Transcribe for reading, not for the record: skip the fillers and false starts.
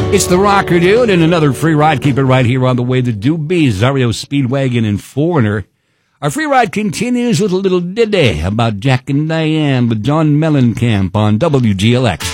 It's the Rocker Dude and another free ride. Keep it right here on the way to Do Be, Zario Speedwagon and Foreigner. Our free ride continues with a little ditty about Jack and Diane with John Mellencamp on WGLX.